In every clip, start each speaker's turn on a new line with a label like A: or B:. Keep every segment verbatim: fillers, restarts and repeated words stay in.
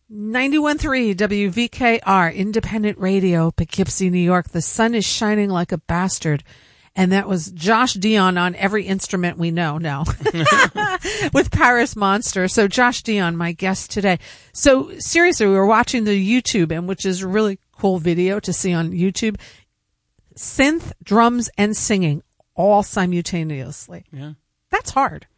A: ninety-one point three W V K R, Independent Radio, Poughkeepsie, New York. The sun is shining like a bastard. And that was Josh Dion on every instrument we know now with Paris Monster. So Josh Dion, my guest today. So seriously, we were watching the YouTube, and which is a really cool video to see on YouTube. Synth, drums, and singing all simultaneously.
B: Yeah.
A: That's hard.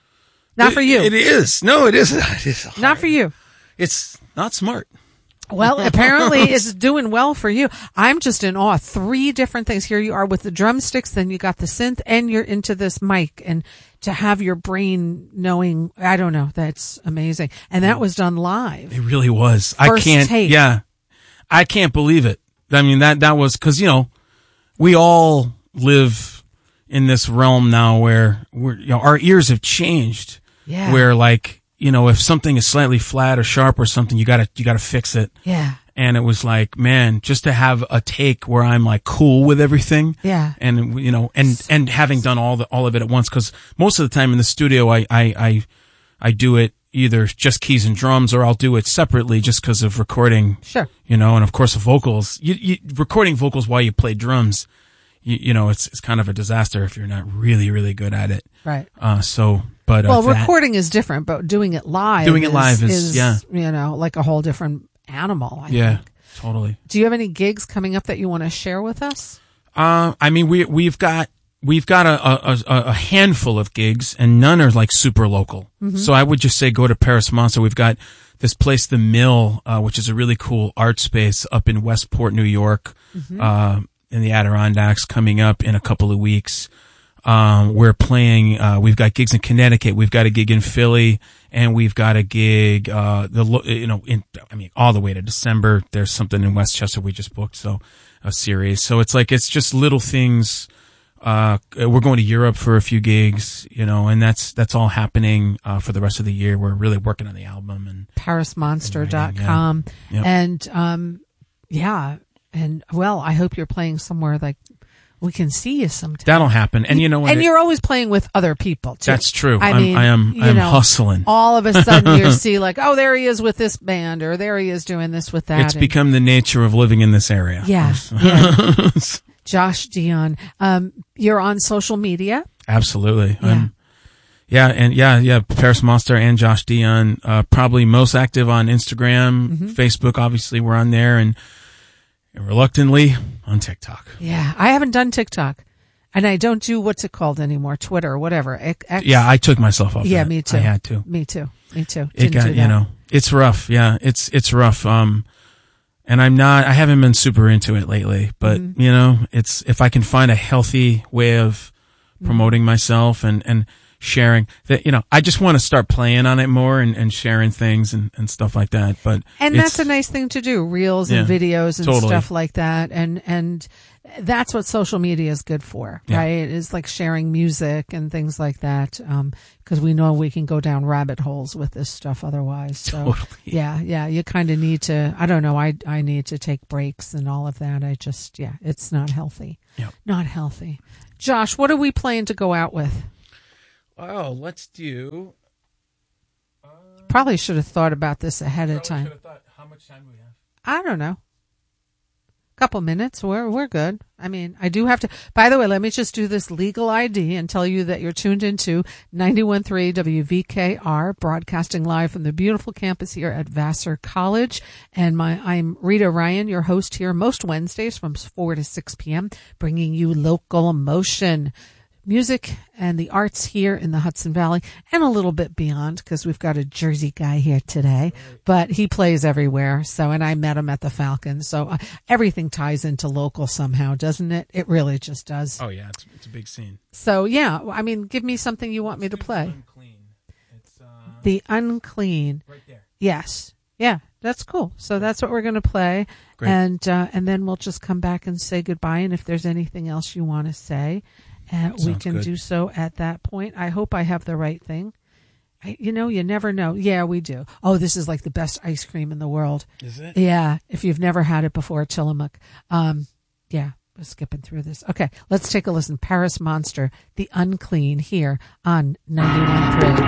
A: Not
B: it,
A: for you.
B: It is. No, it isn't. It is hard.
A: Not for you.
B: It's not smart.
A: Well, apparently it's doing well for you. I'm just in awe. Three different things. Here you are with the drumsticks, then you got the synth, and you're into this mic. And to have your brain knowing, I don't know, that's amazing. And that was done live.
B: It really was.
A: First
B: I can't,
A: take.
B: yeah. I can't believe it. I mean, that, that was, cause you know, we all live in this realm now where we're, you know, our ears have changed.
A: Yeah.
B: Where like, you know, if something is slightly flat or sharp or something, you gotta, you gotta fix it.
A: Yeah.
B: And it was like, man, just to have a take where I'm like cool with everything.
A: Yeah.
B: And, you know, and, and having done all the, all of it at once, cause most of the time in the studio, I, I, I, I do it either just keys and drums, or I'll do it separately just cause of recording.
A: Sure.
B: You know, and of course vocals, you, you, recording vocals while you play drums, you, you know, it's, it's kind of a disaster if you're not really, really good at it.
A: Right.
B: Uh, so, but, uh,
A: well,
B: that,
A: recording is different, but doing it live,
B: doing it
A: is,
B: live is,
A: is,
B: yeah,
A: you know, like a whole different animal. I
B: yeah,
A: think.
B: Totally.
A: Do you have any gigs coming up that you want to share with us?
B: Uh, I mean, we, we've got, we've got a, a, a handful of gigs, and none are like super local. Mm-hmm. So I would just say go to Paris Monster. We've got this place, The Mill, uh, which is a really cool art space up in Westport, New York, mm-hmm. uh, in the Adirondacks, coming up in a couple of weeks. Um, we're playing, uh, we've got gigs in Connecticut. We've got a gig in Philly, and we've got a gig, uh, the, you know, in, I mean, all the way to December. There's something in Westchester we just booked. So a series. So it's like, it's just little things. Uh, we're going to Europe for a few gigs, you know, and that's, that's all happening, uh, for the rest of the year. We're really working on the album and
A: paris monster dot com.
B: Yeah. Yep.
A: And, um, yeah. And well, I hope you're playing somewhere like we can see you sometime.
B: That'll happen. And you know what?
A: And
B: it,
A: you're always playing with other people too.
B: That's true.
A: I
B: I'm,
A: mean,
B: I am, I'm
A: know,
B: hustling.
A: All of a sudden you see like, oh, there he is with this band, or there he is doing this with that.
B: It's
A: and,
B: become the nature of living in this area.
A: Yeah. yeah. Josh Dion. Um, you're on social media.
B: Absolutely.
A: Yeah.
B: I'm, yeah. And yeah, yeah. Paris Monster and Josh Dion, uh, probably most active on Instagram, mm-hmm. Facebook. Obviously we're on there, and, and reluctantly on TikTok.
A: Yeah. I haven't done TikTok, and I don't do what's it called anymore. Twitter or whatever. X.
B: Yeah. I took myself off.
A: Yeah.
B: that.
A: Me too.
B: I had to.
A: Me too. Me too.
B: It got, you know, it's rough. Yeah. It's, it's rough. Um, And I'm not, I haven't been super into it lately, but mm-hmm. you know, it's, if I can find a healthy way of promoting mm-hmm. myself and, and sharing that, you know, I just want to start playing on it more and, and sharing things and, and stuff like that. But,
A: and that's a nice thing to do, reels and
B: yeah,
A: videos and
B: totally.
A: stuff like that. And, and that's what social media is good for,
B: yeah.
A: right? It's like sharing music and things like that. Um, cause we know we can go down rabbit holes with this stuff otherwise. So
B: totally.
A: yeah, yeah, you kind of need to, I don't know. I, I need to take breaks and all of that. I just, yeah, it's not healthy.
B: Yep.
A: Not healthy. Josh, what are we planning to go out with?
B: Oh, let's do.
A: Uh, Probably should have thought about this ahead of time.
B: Should have thought, how much time do we have?
A: I don't know. Couple minutes. We're, we're good. I mean, I do have to, by the way, let me just do this legal I D and tell you that you're tuned into ninety-one point three W V K R, broadcasting live from the beautiful campus here at Vassar College. And my, I'm Rita Ryan, your host here most Wednesdays from four to six p.m., bringing you local emotion, music and the arts here in the Hudson Valley and a little bit beyond, because we've got a Jersey guy here today, but he plays everywhere. So, and I met him at the Falcon. So uh, everything ties into local somehow, doesn't it? It really just does.
B: Oh yeah. It's, it's a big scene.
A: So yeah, I mean, give me something you want me to play.
B: Unclean. It's, uh,
A: The Unclean.
B: Right there.
A: Yes. Yeah. That's cool. So that's what we're going to play.
B: Great.
A: And, uh, and then we'll just come back and say goodbye. And if there's anything else you want to say, Uh, we can
B: good.
A: do so at that point. I hope I have the right thing. I, you know, you never know. Yeah, we do. Oh, this is like the best ice cream in the world.
B: Is it?
A: Yeah. If you've never had it before, Tillamook. Um, yeah, we're skipping through this. Okay, let's take a listen. Paris Monster, The Unclean, here on ninety-one point three.